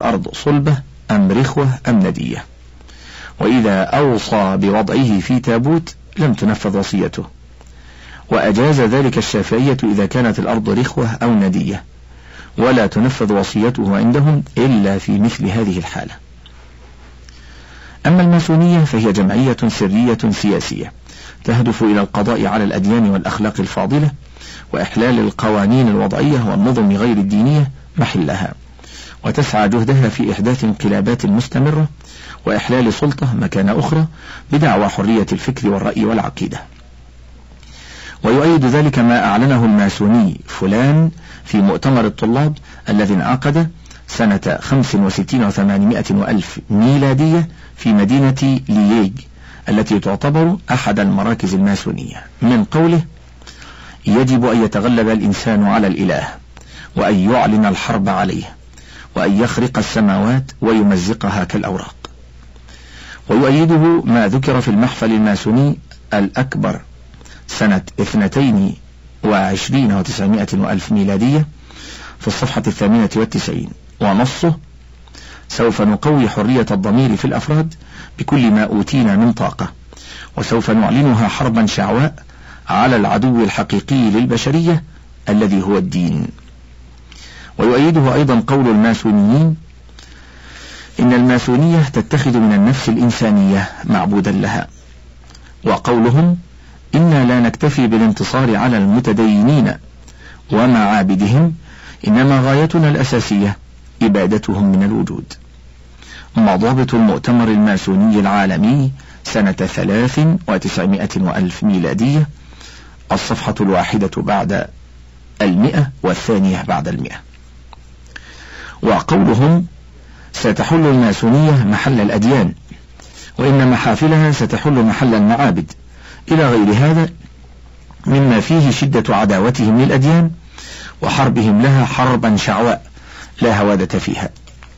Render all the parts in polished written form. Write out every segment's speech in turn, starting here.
الأرض صلبة أم رخوة أم ندية، وإذا أوصى بوضعه في تابوت لم تنفذ وصيته، وأجاز ذلك الشافعية إذا كانت الأرض رخوة أو ندية، ولا تنفذ وصيته عندهم إلا في مثل هذه الحالة. أما الماسونية فهي جمعية سرية سياسية تهدف إلى القضاء على الأديان والأخلاق الفاضلة وإحلال القوانين الوضعية والنظم غير الدينية محلها، وتسعى جهدها في إحداث انقلابات مستمرة وإحلال سلطة مكان أخرى بدعوى حرية الفكر والرأي والعقيدة. ويؤيد ذلك ما أعلنه الماسوني فلان في مؤتمر الطلاب الذي انعقد سنة 65 و800 وألف ميلادية في مدينة لييج التي تعتبر أحد المراكز الماسونية، من قوله: يجب أن يتغلب الإنسان على الإله، وأن يعلن الحرب عليه، وأن يخرق السماوات ويمزقها كالأوراق. ويؤيده ما ذكر في المحفل الماسوني الأكبر سنة 22 و900 وألف ميلادية في الصفحة 98، ونصه: سوف نقوي حرية الضمير في الأفراد بكل ما أوتينا من طاقة، وسوف نعلنها حربا شعواء على العدو الحقيقي للبشرية الذي هو الدين. ويؤيده أيضا قول الماسونيين: إن الماسونية تتخذ من النفس الإنسانية معبودا لها، وقولهم: إنا لا نكتفي بالانتصار على المتدينين ومعابدهم، إنما غايتنا الأساسية إبادتهم من الوجود. مضابط المؤتمر الماسوني العالمي سنة 93 وألف ميلادية، الصفحة 1 بعد 100 والثانية بعد 100. وقولهم: ستحل الماسونية محل الأديان، وإن محافلها ستحل محل المعابد، إلى غير هذا مما فيه شدة عداوتهم للأديان وحربهم لها حربا شعواء لا هوادة فيها.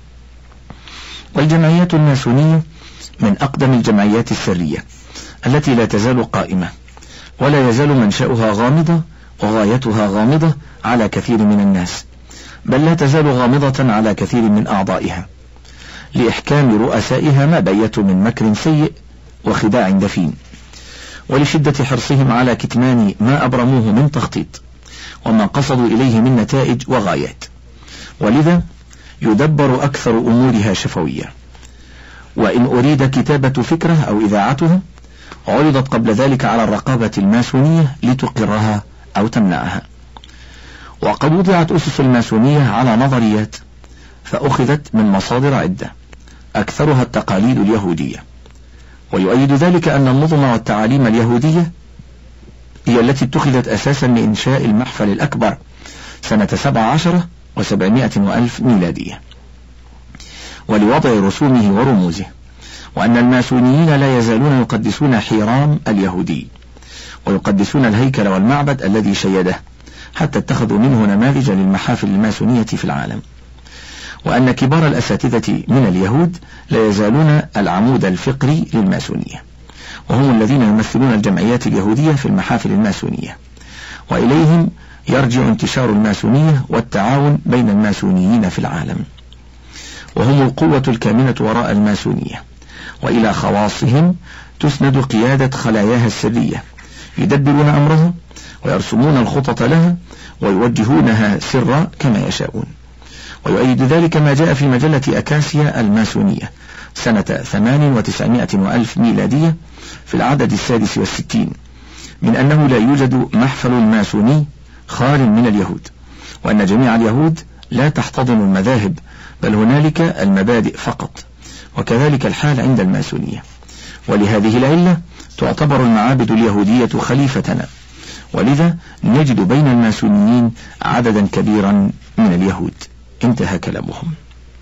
والجمعيات الماسونية من أقدم الجمعيات السرية التي لا تزال قائمة، ولا يزال منشأها غامضة وغايتها غامضة على كثير من الناس، بل لا تزال غامضة على كثير من أعضائها، لإحكام رؤسائها ما بيتوا من مكر سيء وخداع دفين، ولشدة حرصهم على كتمان ما أبرموه من تخطيط وما قصدوا إليه من نتائج وغايات، ولذا يدبر أكثر أمورها شفوية. وإن أريد كتابة فكرة أو إذاعتها عرضت قبل ذلك على الرقابة الماسونية لتقرها أو تمنعها. وقد وضعت أسس الماسونية على نظريات فأخذت من مصادر عدة أكثرها التقاليد اليهودية، ويؤيد ذلك أن النظم والتعاليم اليهودية هي التي اتخذت أساسا لإنشاء المحفل الأكبر سنة 17 و700 وألف ميلادية ولوضع رسومه ورموزه، وأن الماسونيين لا يزالون يقدسون حيرام اليهودي ويقدسون الهيكل والمعبد الذي شيده، حتى اتخذوا منه نماذج للمحافل الماسونية في العالم، وأن كبار الأساتذة من اليهود لا يزالون العمود الفقري للماسونية، وهم الذين يمثلون الجمعيات اليهودية في المحافل الماسونية، وإليهم يرجع انتشار الماسونية والتعاون بين الماسونيين في العالم، وهم القوة الكامنة وراء الماسونية، وإلى خواصهم تسند قيادة خلاياها السرية، يدبرون أمرها ويرسمون الخطط لها ويوجهونها سرا كما يشاءون. ويؤيد ذلك ما جاء في مجلة أكاسيا الماسونية سنة 98 وألف ميلادية في العدد 66 من أنه لا يوجد محفل ماسوني خال من اليهود، وأن جميع اليهود لا تحتضن المذاهب، بل هنالك المبادئ فقط، وكذلك الحال عند الماسونية. ولهذه العلة تعتبر المعابد اليهودية خليفتنا، ولذا نجد بين الماسونيين عددا كبيرا من اليهود. انتهى كلامهم.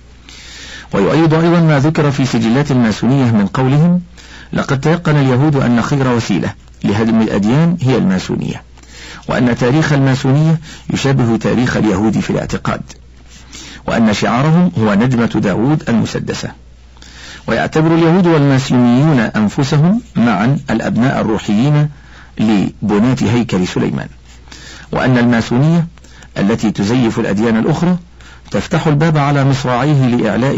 ويؤيد أيضا ما ذكر في سجلات الماسونية من قولهم: لقد تيقن اليهود أن خير وسيلة لهدم الأديان هي الماسونية، وأن تاريخ الماسونية يشابه تاريخ اليهود في الاعتقاد، وأن شعارهم هو نجمة داود المسدسة. ويعتبر اليهود والماسونيون أنفسهم معا الأبناء الروحيين لبناة هيكل سليمان، وأن الماسونية التي تزيف الأديان الأخرى تفتح الباب على مصراعيه لإعلاء